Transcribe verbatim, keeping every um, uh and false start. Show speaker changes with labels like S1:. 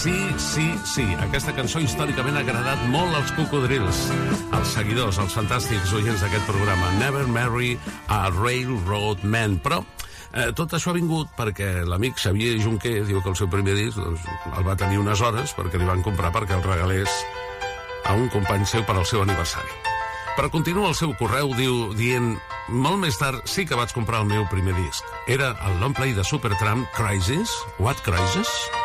S1: Sí, sí, sí. Aquesta cançó històricament ha agradat molt als cocodrils, als seguidors, als fantàstics oients d'aquest programa. Never Marry a Railroad Man. Però eh, tot això ha vingut perquè l'amic Xavier Junquer diu que el seu primer disc doncs, el va tenir unes hores perquè li van comprar perquè el regalés a un company seu per al seu aniversari. Però continua el seu correu, diu, dient... Molt més tard sí que vaig comprar el meu primer disc. Era el long play de Supertramp, Crisis. What Crisis?